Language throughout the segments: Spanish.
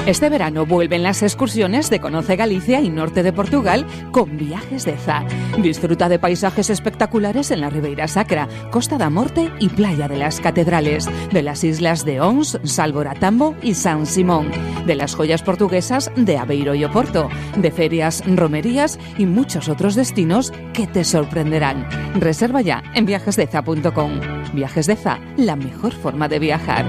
Este verano vuelven las excursiones de Conoce Galicia y Norte de Portugal con Viajes de Za. Disfruta de paisajes espectaculares en la Ribeira Sacra, Costa da Morte y Playa de las Catedrales, de las islas de Ons, Salvoratambo y San Simón, de las joyas portuguesas de Aveiro y Oporto, de ferias, romerías y muchos otros destinos que te sorprenderán. Reserva ya en viajesdeza.com. Viajes de Za, la mejor forma de viajar.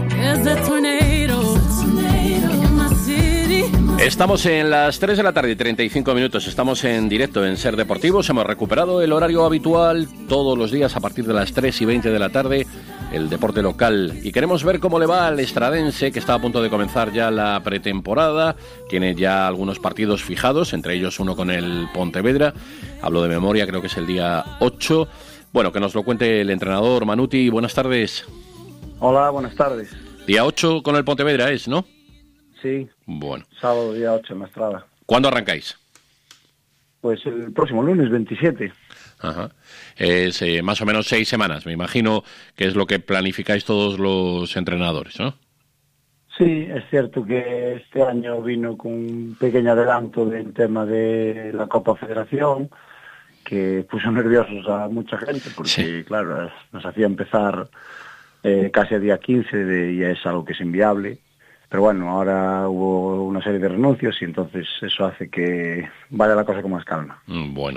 Estamos en las 3 de la tarde y 35 minutos, estamos en directo en Ser Deportivos, hemos recuperado el horario habitual todos los días a partir de las 3 y 20 de la tarde, el deporte local, y queremos ver cómo le va al Estradense, que está a punto de comenzar ya la pretemporada, tiene ya algunos partidos fijados, entre ellos uno con el Pontevedra, hablo de memoria, creo que es el día 8, bueno, que nos lo cuente el entrenador Manuti. Buenas tardes. Hola, buenas tardes. Día 8 con el Pontevedra es, ¿no? Sí, bueno. Sábado día 8 en la Estrada. ¿Cuándo arrancáis? Pues el próximo lunes, 27. Ajá. Es más o menos 6 semanas, me imagino que es lo que planificáis todos los entrenadores, ¿no? Sí, es cierto que este año vino con un pequeño adelanto del tema de la Copa Federación, que puso nerviosos a mucha gente, porque sí, claro, nos hacía empezar casi a día 15 y es algo que es inviable. Pero bueno, ahora hubo una serie de renuncios y entonces eso hace que vaya la cosa con más calma. Bueno,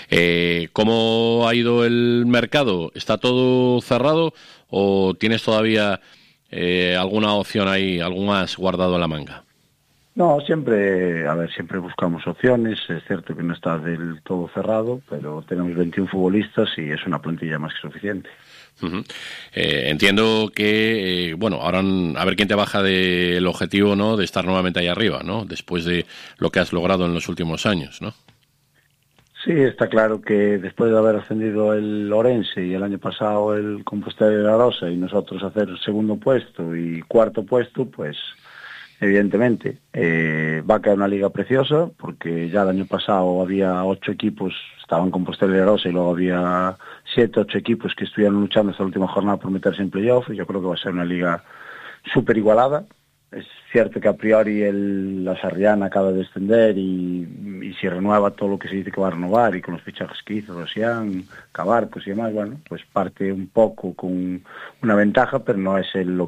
¿cómo ha ido el mercado? ¿Está todo cerrado o tienes todavía alguna opción ahí, algo más guardado en la manga? No, siempre buscamos opciones. Es cierto que no está del todo cerrado, pero tenemos 21 futbolistas y es una plantilla más que suficiente. Uh-huh. Entiendo que, ahora a ver quién te baja del objetivo, ¿no?, de estar nuevamente ahí arriba, ¿no?, después de lo que has logrado en los últimos años, ¿no? Sí, está claro que después de haber ascendido el Orense y el año pasado el Compostela de la Rosa y nosotros hacer el segundo puesto y cuarto puesto, pues evidentemente va a quedar una liga preciosa, porque ya el año pasado había 8 equipos, estaban Compostela y la Rosa, y luego había 7, 8 equipos que estuvieron luchando hasta la última jornada por meterse en playoff, y yo creo que va a ser una liga súper igualada. Es cierto que a priori la Sarriana acaba de descender y si renueva todo lo que se dice que va a renovar, y con los fichajes que hizo Rosian, Cabarcos y demás, bueno, pues parte un poco con una ventaja, pero no es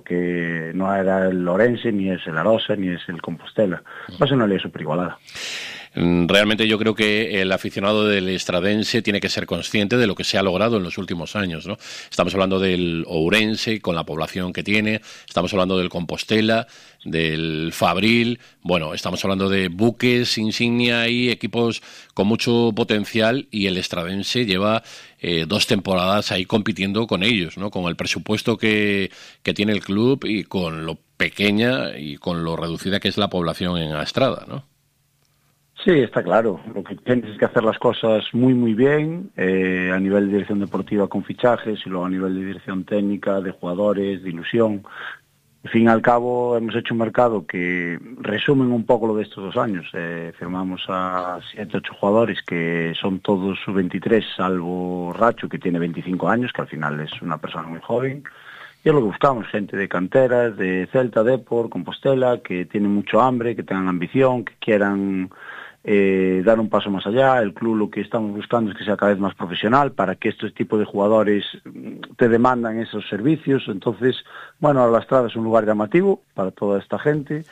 no era el Orense, ni es el Arosa, ni es el Compostela. Va a ser una liga súper igualada. Realmente yo creo que el aficionado del Estradense tiene que ser consciente de lo que se ha logrado en los últimos años, ¿no? Estamos hablando del Ourense, con la población que tiene, estamos hablando del Compostela, del Fabril, estamos hablando de buques, insignia y equipos con mucho potencial, y el Estradense lleva 2 temporadas ahí compitiendo con ellos, ¿no?, con el presupuesto que tiene el club y con lo pequeña y con lo reducida que es la población en Astrada, ¿no? Sí, está claro. Lo que tienes es que hacer las cosas muy, muy bien, a nivel de dirección deportiva con fichajes y luego a nivel de dirección técnica, de jugadores, de ilusión. Al fin y al cabo hemos hecho un mercado que resumen un poco lo de estos 2 años. Firmamos a 7, 8 jugadores que son todos sub-23, salvo Racho, que tiene 25 años, que al final es una persona muy joven. Y es lo que buscamos, gente de canteras, de Celta, Depor, Compostela, que tienen mucho hambre, que tengan ambición, que quieran dar un paso más allá. El club lo que estamos buscando es que sea cada vez más profesional, para que estos tipos de jugadores te demandan esos servicios. Entonces, la Estrada es un lugar llamativo para toda esta gente,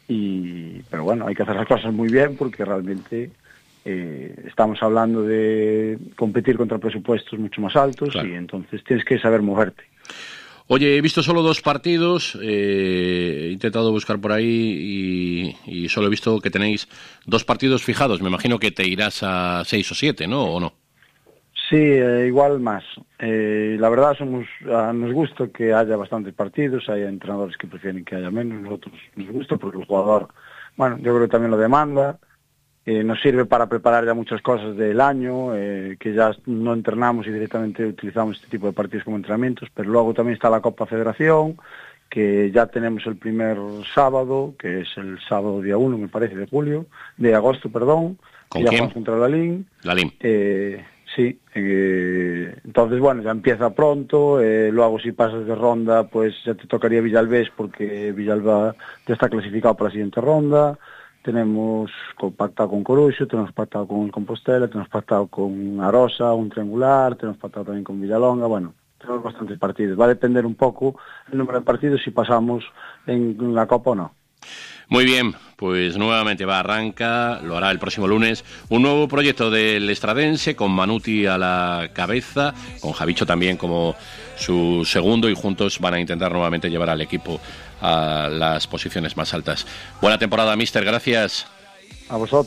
pero hay que hacer las cosas muy bien, porque realmente estamos hablando de competir contra presupuestos mucho más altos, claro. Y entonces tienes que saber moverte. Oye, he visto solo 2 partidos, he intentado buscar por ahí y solo he visto que tenéis 2 partidos fijados. Me imagino que te irás a 6 o 7, ¿no? ¿O no? Sí, igual más. La verdad nos gusta que haya bastantes partidos, hay entrenadores que prefieren que haya menos, nosotros nos gusta porque el jugador, yo creo que también lo demanda. Nos sirve para preparar ya muchas cosas del año, que ya no entrenamos y directamente utilizamos este tipo de partidos como entrenamientos, pero luego también está la Copa Federación, que ya tenemos el primer sábado, que es el sábado día 1, me parece, de agosto, perdón. ¿Con ya quién? jugamos contra la LIN. La LIN. Sí, entonces bueno, ya empieza pronto, luego si pasas de ronda pues ya te tocaría Villalbés porque Villalba ya está clasificado para la siguiente ronda, tenemos pactado con Coruxo, tenemos pactado con el Compostela, tenemos pactado con Arosa, un triangular, tenemos pactado también con Villalonga, bueno, tenemos bastantes partidos, va a depender un poco el número de partidos si pasamos en la Copa o no. Muy bien, pues nuevamente arranca, lo hará el próximo lunes, un nuevo proyecto del Estradense con Manuti a la cabeza, con Javicho también como su segundo y juntos van a intentar nuevamente llevar al equipo a las posiciones más altas. Buena temporada, míster, gracias. A vosotros.